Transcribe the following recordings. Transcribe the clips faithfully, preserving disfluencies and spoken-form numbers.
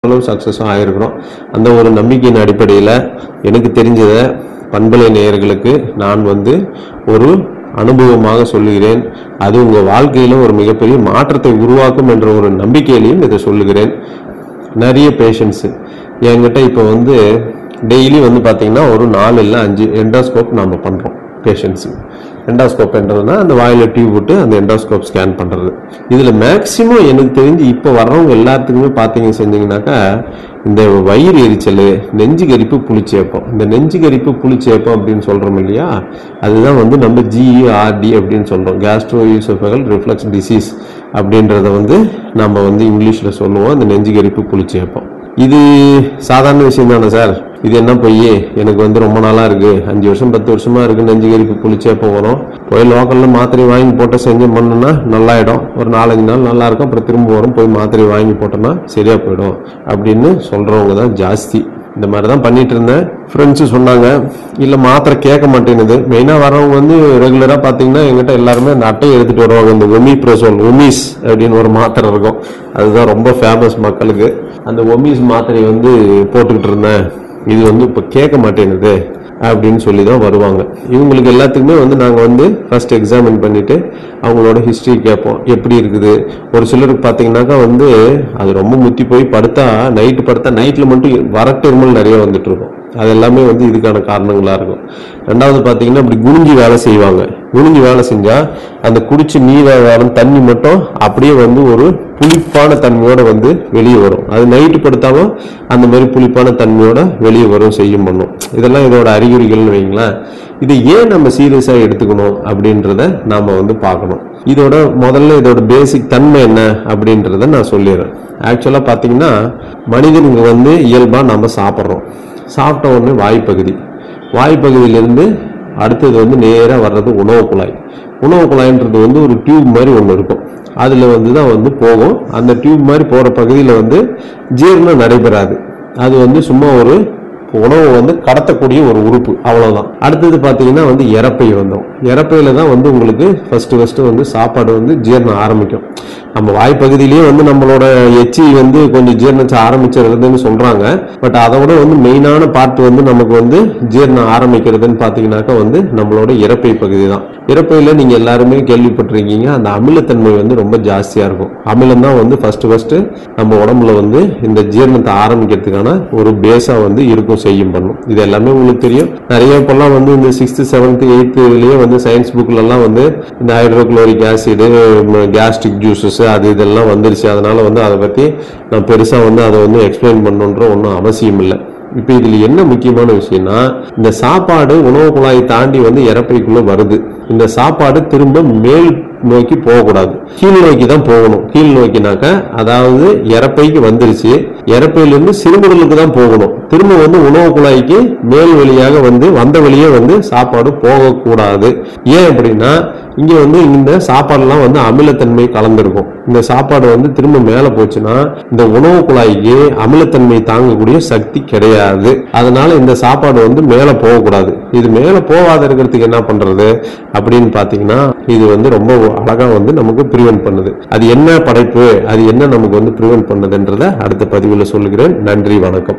ஓரளவு சக்ஸஸும் ஆகிருக்கிறோம். அந்த ஒரு நம்பிக்கையின் அடிப்படையில் எனக்கு தெரிஞ்சதை பண்பலை நேயர்களுக்கு நான் வந்து ஒரு அனுபவமாக சொல்லுகிறேன். அது உங்கள் வாழ்க்கையில் ஒரு மிகப்பெரிய மாற்றத்தை உருவாக்கும் என்ற ஒரு நம்பிக்கையிலையும் இதை சொல்லுகிறேன். நிறைய பேஷண்ட்ஸு என்கிட்ட இப்போ வந்து டெய்லி வந்து பார்த்தீங்கன்னா ஒரு நாலு இல்லை அஞ்சு எண்டோஸ்கோப் நாம் பண்ணுறோம் பேஷண்ட்ஸுக்கு. எண்டோஸ்கோப் என்றதுனா அந்த வாயில் டியூப் விட்டு அந்த எண்டோஸ்கோப் ஸ்கேன் பண்ணுறது. இதில் மேக்சிமம் எனக்கு தெரிஞ்சு இப்போ வர்றவங்க எல்லாத்துக்குமே பார்த்தீங்க செஞ்சிங்கனாக்கா இந்த வயிறு எரிச்சல், நெஞ்சு கரிப்பு, புளிச்சேப்பம். இந்த நெஞ்சு கரிப்பு புளிச்சேப்பம் அப்படின்னு சொல்கிறோம் இல்லையா, அதுதான் வந்து நம்ம ஜிஇஆர்டி அப்படின்னு சொல்கிறோம், கேஸ்ட்ரோ ஈசோஃபேகல் ரிஃப்ளக்ஸ் டிசீஸ் அப்படின்றத வந்து நம்ம வந்து இங்கிலீஷில் சொல்லுவோம். இந்த நெஞ்சு கரிப்பு புளிச்சேப்பம் இது சாதாரண விஷயம் தானே சார், இது என்ன போய் எனக்கு வந்து ரொம்ப நாளாக இருக்குது, அஞ்சு வருஷம் பத்து வருஷமாக இருக்குது, நெஞ்சு கரிப்பு புளிச்சேப்பம் வரும், போய் லோக்கலில் மாத்திரை வாங்கி போட்டு செஞ்சு பண்ணோன்னா நல்லாயிடும், ஒரு நாலஞ்சு நாள் நல்லா இருக்கும், அப்புறம் திரும்ப வரும், போய் மாத்திரை வாங்கி போட்டோன்னா சரியாக போயிடும் அப்படின்னு சொல்கிறவங்க தான் ஜாஸ்தி. இந்த மாதிரி தான் பண்ணிட்டு இருந்தேன். ஃப்ரெண்ட்ஸு சொன்னாங்க இல்லை மாத்திரை கேட்க மாட்டேங்குது. மெயினாக வரவங்க வந்து ரெகுலராக பார்த்தீங்கன்னா எங்கிட்ட எல்லாருமே அந்த அட்டையை எடுத்துகிட்டு வருவாங்க. இந்த ஒமிப்ரசோல், ஒமிஸ் அப்படின்னு ஒரு மாத்திரை இருக்கும், அதுதான் ரொம்ப ஃபேமஸ் மக்களுக்கு. அந்த ஒமிஸ் மாத்திரை வந்து போட்டுக்கிட்டு இருந்தேன், இது வந்து இப்போ கேட்க மாட்டேங்குது அப்படின்னு சொல்லி தான் வருவாங்க. இவங்களுக்கு எல்லாத்துக்குமே வந்து நாங்கள் வந்து ஃபர்ஸ்ட் எக்ஸாமின் பண்ணிட்டு அவங்களோட ஹிஸ்ட்ரி கேட்போம், எப்படி இருக்குது. ஒரு சிலருக்கு பார்த்தீங்கன்னாக்கா வந்து அது ரொம்ப முத்தி போய் படுத்தா, நைட்டு படுத்தா நைட்டில் மட்டும் வறட்டு இருமல் நிறைய வந்துட்டு இருக்கும். அது எல்லாமே வந்து இதுக்கான காரணங்களாக இருக்கும். ரெண்டாவது பார்த்தீங்கன்னா இப்படி குனிஞ்சி வேலை செய்வாங்க. குனிஞ்சி வேலை செஞ்சால் அந்த குடிச்சு நீராகாரம் தண்ணி மட்டும் அப்படியே வந்து ஒரு புளிப்பான தன்மையோட வந்து வெளியே வரும். அது நைட்டு படுத்தாலும் அந்த மாதிரி புளிப்பான தன்மையோட வெளியே வரும் செய்யும் பண்ணும். இதெல்லாம் இதோட அறிகுறிகள்னு வைங்களேன். இதை ஏன் நம்ம சீரியஸாக எடுத்துக்கணும் அப்படின்றத நாம் வந்து பார்க்கணும். இதோட முதல்ல இதோட பேசிக் தன்மை என்ன அப்படின்றத நான் சொல்லிடுறேன். ஆக்சுவலாக பார்த்தீங்கன்னா மனிதனுக்கு வந்து இயல்பாக நம்ம சாப்பிட்றோம். சாப்பிட்ட உடனே வாய்ப்பகுதி, வாய்ப்பகுதியிலேருந்து அடுத்தது வந்து நேராக வர்றது உணவு குழாய். உணவு குழாய்ன்றது வந்து ஒரு டியூப் மாதிரி ஒன்று இருக்கும், அதில் வந்து தான் வந்து போகும். அந்த டியூப் மாதிரி போகிற பகுதியில் வந்து ஜீரணம் நடைபெறாது. அது வந்து சும்மா ஒரு உணவு வந்து கடத்தக்கூடிய ஒரு உறுப்பு, அவ்வளவுதான். அடுத்தது பார்த்தீங்கன்னா வந்து இறப்பை வந்தோம். இறப்பையில தான் வந்து உங்களுக்கு ஃபர்ஸ்ட் ஃபர்ஸ்ட் வந்து சாப்பாடு வந்து ஜீரணம் ஆரம்பிக்கும். நம்ம வாய்ப்பகுதியிலேயே வந்து நம்மளோட எச்சி வந்து கொஞ்சம் ஜீரணம் ஆரம்பிச்சிருதுன்னு சொல்றாங்க. பட் அதை விட வந்து மெயினான பார்ட் வந்து நமக்கு வந்து ஜீரணம் ஆரம்பிக்கிறதுன்னு பார்த்தீங்கன்னாக்கா வந்து நம்மளோட இறப்பை பகுதி தான். இறப்பையில நீங்க எல்லாருமே கேள்விப்பட்டிருக்கீங்க, அந்த அமிலத்தன்மை வந்து ரொம்ப ஜாஸ்தியா இருக்கும். அமிலம் தான் வந்து ஃபர்ஸ்ட் ஃபர்ஸ்ட் நம்ம உடம்புல வந்து இந்த ஜீரணத்தை ஆரம்பிக்கிறதுக்கான ஒரு பேஸா வந்து இருக்கும், செய்யும் பண்ணும். இது எல்லாமே உங்களுக்கு தெரியும். நிறைய இப்பெல்லாம் வந்து இந்த சிக்ஸ்த் செவன்த் எயித்துலயே வந்து சயின்ஸ் புக்ல எல்லாம் வந்து இந்த ஹைட்ரோகுளோரிக் ஆசிடு, கேஸ்ட்ரிக் ஜூசஸ் அது இதெல்லாம் வந்துருச்சு. அதனால வந்து அதை பத்தி நான் பெருசா வந்து அதை வந்து எக்ஸ்பிளைன் பண்ணணுன்ற ஒன்றும் அவசியம் இல்லை. இப்ப இதுல என்ன முக்கியமான விஷயம்னா, இந்த சாப்பாடு உணவு குழாயை தாண்டி வந்து இறப்பைக்குள்ள வருது. இந்த சாப்பாடு திரும்ப மேல் நோக்கி போகக்கூடாது, கீழ் நோக்கி தான் போகணும். கீழ் நோக்கினாக்க அதாவது இறப்பைக்கு வந்துருச்சு, இறப்பையிலிருந்து சிறுகுடலுக்கு தான் போகணும். திரும்ப வந்து உணவு குழாய்க்கு மேல் வழியாக வந்து வந்த வழியே வந்து சாப்பாடு போகக்கூடாது. ஏன் அப்படின்னா இங்க வந்து இந்த சாப்பாடுலாம் வந்து அமிலத்தன்மை கலந்துருக்கும். இந்த சாப்பாடு வந்து திரும்ப மேல போச்சுன்னா இந்த உணவு குழாய்க்கு அமிலத்தன்மை தாங்கக்கூடிய சக்தி கிடையாது. அதனால இந்த சாப்பாடு வந்து மேல போகக்கூடாது. இது மேல போகாத இருக்கிறதுக்கு என்ன பண்றது அப்படின்னு பாத்தீங்கன்னா, இது வந்து ரொம்ப அழகா வந்து நமக்கு பிரிவென்ட் பண்ணுது. அது என்ன படைப்பு, அது என்ன நமக்கு வந்து பிரிவென்ட் பண்ணுதுன்றத அடுத்த பதிவுல சொல்லுகிறேன். நன்றி, வணக்கம்.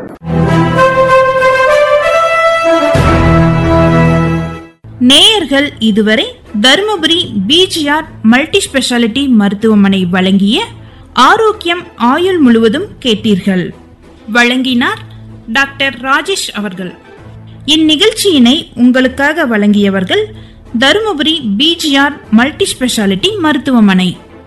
நேயர்கள் இதுவரை தருமபுரி பிஜிஆர் மல்டி ஸ்பெஷாலிட்டி மருத்துவமனை வழங்கிய ஆரோக்கியம் ஆயுள் முழுவதும் கேட்டீர்கள். வழங்கினார் டாக்டர் ராஜேஷ் அவர்கள். இந்நிகழ்ச்சியினை உங்களுக்காக வழங்கியவர்கள் தருமபுரி பிஜிஆர் மல்டி ஸ்பெஷாலிட்டி மருத்துவமனை.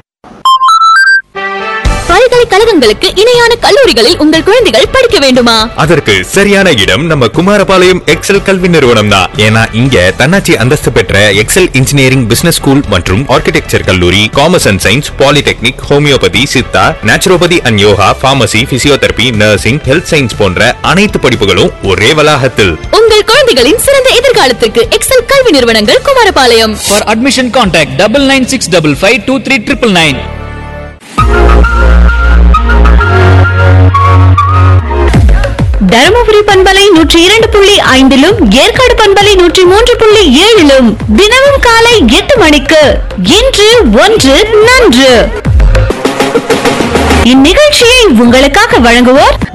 பல்கலைக்கழகங்களுக்கு இணையான கல்லூரிகளில் உங்கள் குழந்தைகள் படிக்க வேண்டுமா? அதற்கு சரியான இடம் நம்ம குமாரபாளையம் எக்ஸல் கல்வி நிறுவனம் தான். ஏன்னா இங்க தன்னாட்சி அந்தஸ்து பெற்ற எக்ஸல் இன்ஜினியரிங் பிசினஸ் ஸ்கூல் மற்றும் ஆர்கிடெக்சர் கல்லூரி, commerce and science, polytechnic, homeopathy, Siddha, naturopathy and yoga, pharmacy, physiotherapy, nursing, health science போன்ற அனைத்து படிப்புகளும் ஒரே வளாகத்தில். உங்கள் குழந்தைகளின் சிறந்த எதிர்காலத்திற்கு எக்ஸல் கல்வி நிறுவனங்கள் Kumarapalayam. For admission contact double nine six double five two three triple nine. Dharmapuri பண்பலை நூற்றி இரண்டு புள்ளி ஐந்திலும் ஏற்காடு பண்பலை நூற்றி மூன்று புள்ளி ஏழிலும் தினமும் காலை எட்டு மணிக்கு இன்று ஒன்று நன்று. இந்நிகழ்ச்சியை உங்களுக்காக வழங்குவோர்